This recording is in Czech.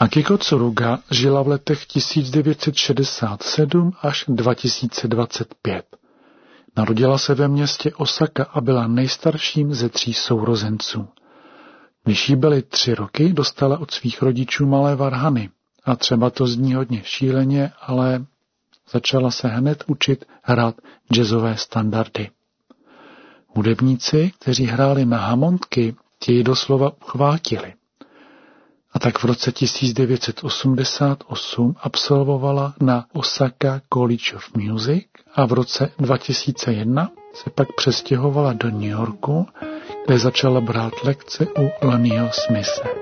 Akiko Tsuruga žila v letech 1967 až 2025. Narodila se ve městě Osaka a byla nejstarším ze 3 sourozenců. Když jí byly 3 roky, dostala od svých rodičů malé varhany. A třeba to zní hodně šíleně, ale začala se hned učit hrát jazzové standardy. Hudebníci, kteří hráli na hamontky, ti ji doslova uchvátili. A tak v roce 1988 absolvovala na Osaka College of Music a v roce 2001 se pak přestěhovala do New Yorku, kde začala brát lekce u Lonnieho Smithe.